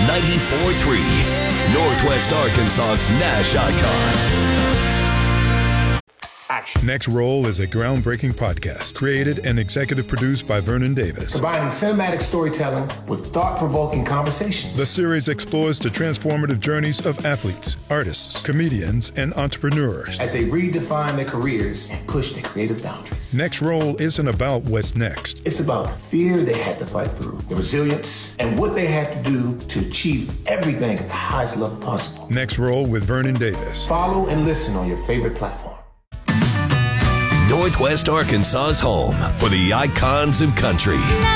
94.3, Northwest Arkansas's Nash icon. Next Roll is a groundbreaking podcast created and executive produced by Vernon Davis. Combining cinematic storytelling with thought-provoking conversations. The series explores the transformative journeys of athletes, artists, comedians, and entrepreneurs as they redefine their careers and push their creative boundaries. Next Roll isn't about what's next. It's about the fear they had to fight through, the resilience, and what they had to do to achieve everything at the highest level possible. Next Roll with Vernon Davis. Follow and listen on your favorite platform. Northwest Arkansas's home for the icons of country.